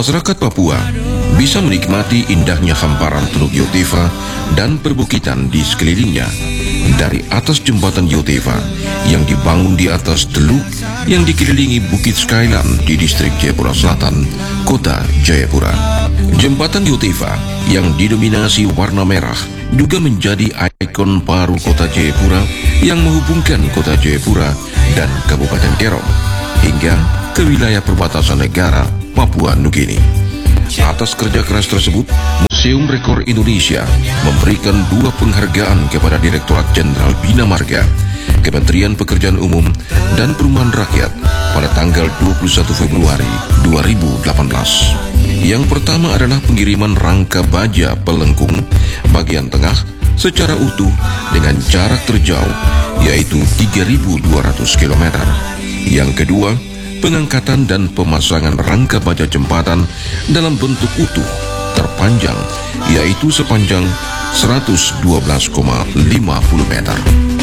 Masyarakat Papua bisa menikmati indahnya hamparan Teluk Yotefa dan perbukitan di sekelilingnya dari atas jembatan Yotefa yang dibangun di atas teluk yang dikelilingi Bukit Skyland di distrik Jayapura Selatan, Kota Jayapura. Jembatan Yotefa yang didominasi warna merah juga menjadi ikon baru Kota Jayapura yang menghubungkan Kota Jayapura dan Kabupaten Kerom hingga ke wilayah perbatasan negara Papua Nugini. Atas kerja keras tersebut, Museum Rekor Indonesia memberikan 2 penghargaan kepada Direktorat Jenderal Bina Marga, Kementerian Pekerjaan Umum dan Perumahan Rakyat pada tanggal 21 Februari 2018. Yang pertama adalah pengiriman rangka baja Pelengkung bagian tengah secara utuh dengan jarak terjauh yaitu 3.200 km. Yang kedua, pengangkatan dan pemasangan rangka baja jembatan dalam bentuk utuh terpanjang yaitu sepanjang 112,50 meter.